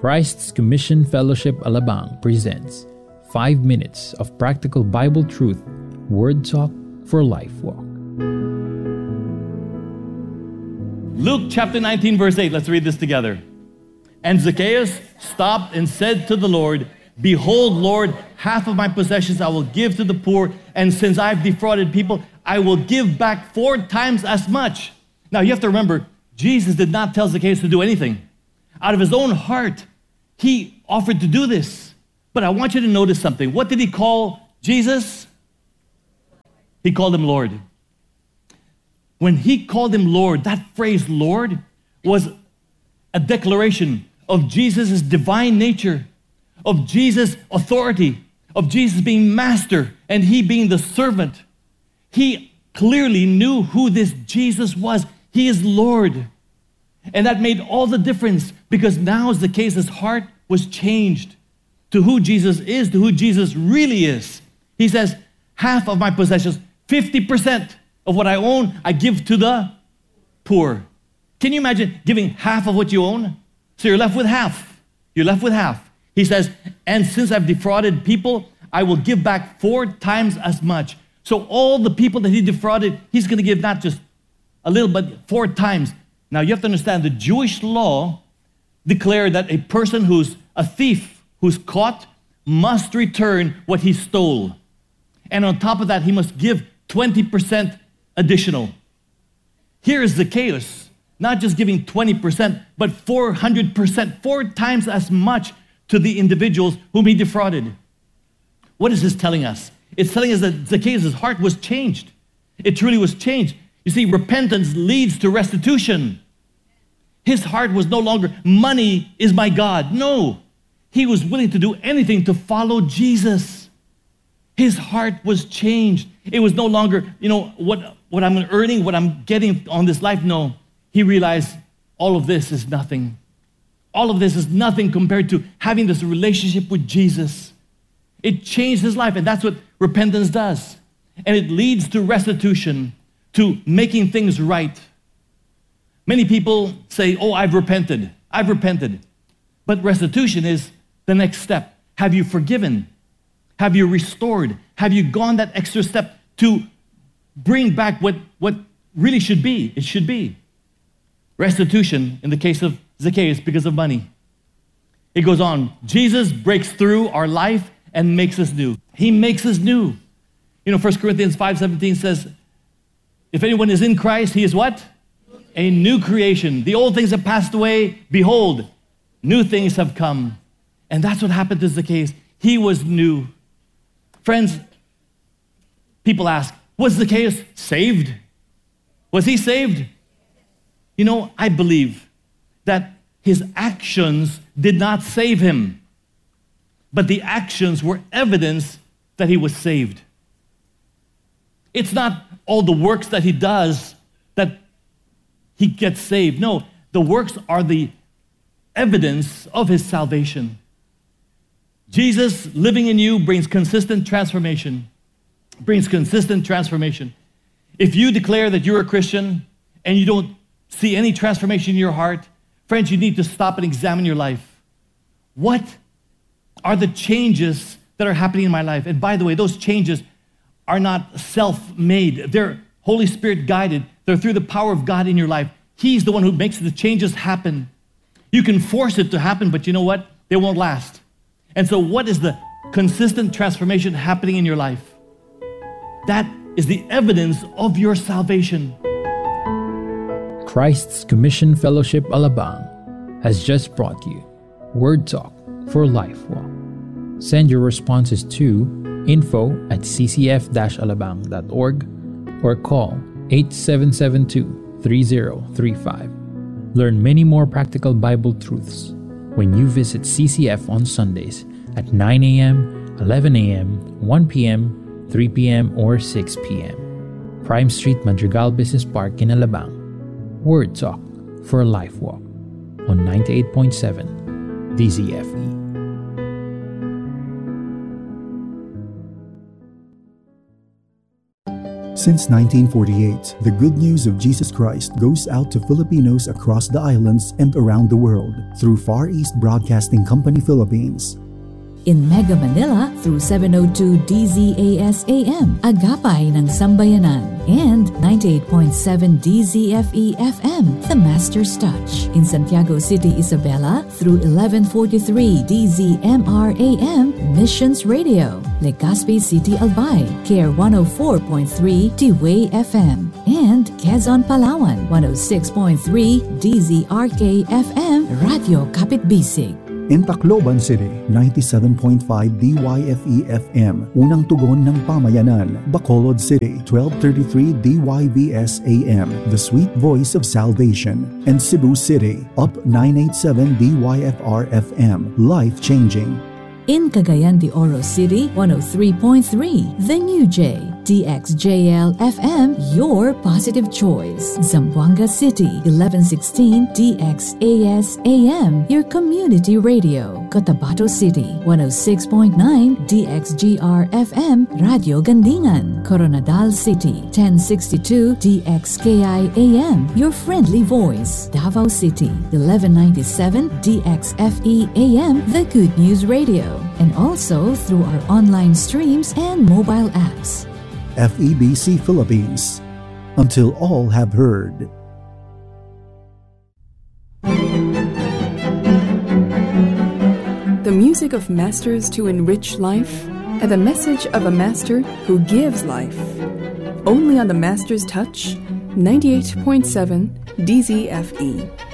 Christ's Commission Fellowship Alabang presents 5 minutes of practical Bible truth, Word Talk for Life Walk. Luke chapter 19 verse 8, let's read this together. And Zacchaeus stopped and said to the Lord, "Behold, Lord, half of my possessions I will give to the poor, and since I've defrauded people, I will give back 4 times as much." Now you have to remember, Jesus did not tell Zacchaeus to do anything. Out of his own heart, he offered to do this. But I want you to notice something. What did he call Jesus? He called him Lord. When he called him Lord, that phrase Lord was a declaration of Jesus' divine nature, of Jesus' authority, of Jesus being master and he being the servant. He clearly knew who this Jesus was. He is Lord. And that made all the difference because now Zacchaeus' heart was changed to who Jesus is, to who Jesus really is. He says, half of my possessions, 50% of what I own, I give to the poor. Can you imagine giving half of what you own? So you're left with half. You're left with half. He says, and since I've defrauded people, I will give back 4 times as much. So all the people that he defrauded, he's going to give not just a little, but 4 times. Now you have to understand the Jewish law declared that a person who's a thief, who's caught, must return what he stole. And on top of that, he must give 20% additional. Here is Zacchaeus, not just giving 20%, but 400%, 4 times as much to the individuals whom he defrauded. What is this telling us? It's telling us that Zacchaeus' heart was changed. It truly was changed. You see, repentance leads to restitution. His heart was no longer, money is my God. No, he was willing to do anything to follow Jesus. His heart was changed. It was no longer, what I'm earning, what I'm getting on this life. No, he realized all of this is nothing. All of this is nothing compared to having this relationship with Jesus. It changed his life, and that's what repentance does. And it leads to restitution, to making things right. Many people say, oh, I've repented. But restitution is the next step. Have you forgiven? Have you restored? Have you gone that extra step to bring back what really should be? It should be restitution in the case of Zacchaeus because of money. It goes on. Jesus breaks through our life and makes us new. He makes us new. 1 Corinthians 5:17 says, if anyone is in Christ, he is what? A new creation. The old things have passed away. Behold, new things have come. And that's what happened to Zacchaeus. He was new. Friends, people ask, was Zacchaeus saved? Was he saved? I believe that his actions did not save him, but the actions were evidence that he was saved. It's not all the works that he does that he gets saved. No, the works are the evidence of his salvation. Jesus living in you brings consistent transformation. If you declare that you're a Christian and you don't see any transformation in your heart, friends, you need to stop and examine your life. What are the changes that are happening in my life? And by the way, those changes are not self-made. They're Holy Spirit guided. They're through the power of God in your life. He's the one who makes the changes happen. You can force it to happen, but you know what? They won't last. And so what is the consistent transformation happening in your life? That is the evidence of your salvation. Christ's Commission Fellowship Alabang has just brought you Word Talk for Life Walk. Send your responses to info@ccf-alabang.org or call 8772-3035. Learn many more practical Bible truths when you visit CCF on Sundays at 9 a.m., 11 a.m., 1 p.m., 3 p.m., or 6 p.m. Prime Street, Madrigal Business Park in Alabang. Word Talk for Life Walk on 98.7 DZFE. Since 1948, the good news of Jesus Christ goes out to Filipinos across the islands and around the world through Far East Broadcasting Company Philippines. In Mega Manila through 702 DZAS AM, Agapay ng Sambayanan, and 98.7 DZFE FM, The Master's Touch. In Santiago City, Isabela through 1143 DZMR AM, Missions Radio. Legazpi City, Albay, Care 104.3 T-Way FM. And Quezon, Palawan, 106.3 DZRK FM, Radio Kapit Bisig. In Tacloban City, 97.5 DYFE FM, Unang Tugon ng Pamayanan. Bacolod City, 1233 DYVS AM, The Sweet Voice of Salvation. And Cebu City, Up 987 DYFR FM, Life Changing. In Cagayan de Oro City, 103.3 The New J, DXJL FM, your positive choice. Zamboanga City, 1116 DXAS AM, your community radio. Cotabato City, 106.9 DXGR FM, Radio Gandingan. Coronadal City, 1062 DXKI AM, your friendly voice. Davao City, 1197 DXFE AM, the Good News Radio. And also through our online streams and mobile apps. FEBC Philippines. Until all have heard. The music of masters to enrich life, and the message of a master who gives life. Only on the Master's Touch, 98.7 DZFE.